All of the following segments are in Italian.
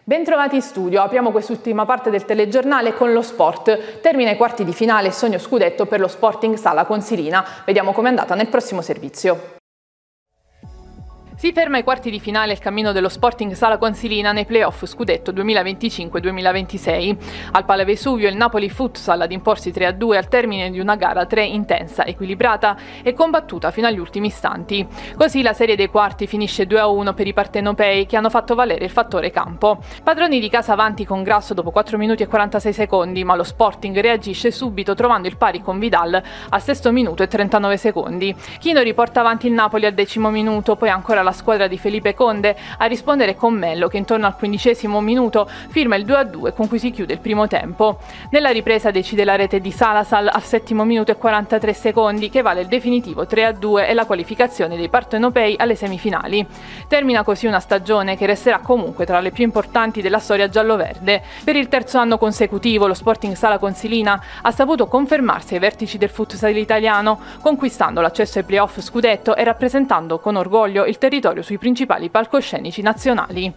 Bentrovati in studio, apriamo quest'ultima parte del telegiornale con lo sport. Termina i quarti di finale, sogno scudetto per lo Sporting Sala Consilina. Vediamo com'è andata nel prossimo servizio. Si ferma ai quarti di finale il cammino dello Sporting Sala Consilina nei playoff scudetto 2025-2026. Al Pala Vesuvio il Napoli Futsal ad imporsi 3-2 al termine di una gara 3 intensa, equilibrata e combattuta fino agli ultimi istanti. Così la serie dei quarti finisce 2-1 per i partenopei che hanno fatto valere il fattore campo. Padroni di casa avanti con Grasso dopo 4 minuti e 46 secondi, ma lo Sporting reagisce subito trovando il pari con Vidal al sesto minuto e 39 secondi. Chino riporta avanti il Napoli al 10° minuto, poi ancora la squadra di Felipe Conde a rispondere con Mello che intorno al 15° minuto firma il 2-2 con cui si chiude il primo tempo. Nella ripresa decide la rete di Salazar al 7° minuto e 43 secondi che vale il definitivo 3-2 e la qualificazione dei partenopei alle semifinali. Termina così una stagione che resterà comunque tra le più importanti della storia gialloverde. Per il terzo anno consecutivo lo Sporting Sala Consilina ha saputo confermarsi ai vertici del futsal italiano, conquistando l'accesso ai playoff scudetto e rappresentando con orgoglio il territorio sui principali palcoscenici nazionali.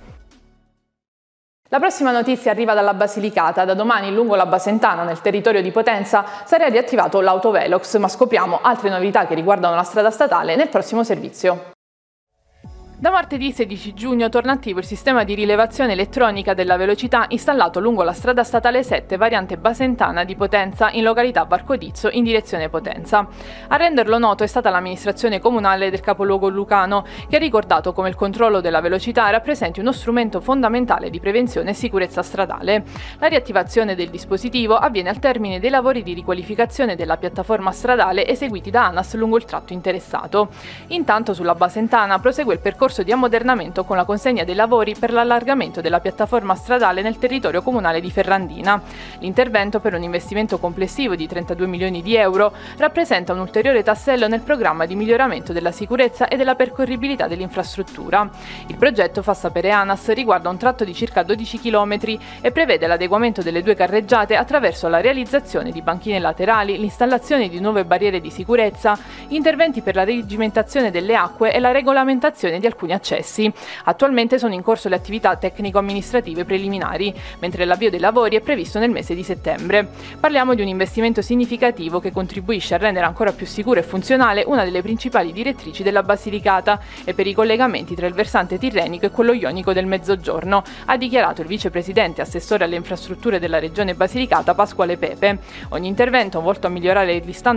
La prossima notizia arriva dalla Basilicata. Da domani lungo la Basentana, nel territorio di Potenza, sarà riattivato l'autovelox, ma scopriamo altre novità che riguardano la strada statale nel prossimo servizio. Da martedì 16 giugno torna attivo il sistema di rilevazione elettronica della velocità installato lungo la strada statale 7 variante Basentana di Potenza in località Varcodizzo in direzione Potenza. A renderlo noto è stata l'amministrazione comunale del capoluogo lucano, che ha ricordato come il controllo della velocità rappresenti uno strumento fondamentale di prevenzione e sicurezza stradale. La riattivazione del dispositivo avviene al termine dei lavori di riqualificazione della piattaforma stradale eseguiti da ANAS lungo il tratto interessato. Intanto sulla Basentana prosegue il percorso di ammodernamento con la consegna dei lavori per l'allargamento della piattaforma stradale nel territorio comunale di Ferrandina. L'intervento, per un investimento complessivo di 32 milioni di euro, rappresenta un ulteriore tassello nel programma di miglioramento della sicurezza e della percorribilità dell'infrastruttura. Il progetto, fa sapere ANAS, riguarda un tratto di circa 12 km e prevede l'adeguamento delle 2 carreggiate attraverso la realizzazione di banchine laterali, l'installazione di nuove barriere di sicurezza, interventi per la regimentazione delle acque e la regolamentazione di alcuni accessi. Attualmente sono in corso le attività tecnico-amministrative preliminari, mentre l'avvio dei lavori è previsto nel mese di settembre. Parliamo di un investimento significativo che contribuisce a rendere ancora più sicuro e funzionale una delle principali direttrici della Basilicata e per i collegamenti tra il versante tirrenico e quello ionico del Mezzogiorno, ha dichiarato il vicepresidente e assessore alle infrastrutture della regione Basilicata Pasquale Pepe. Ogni intervento volto a migliorare gli standard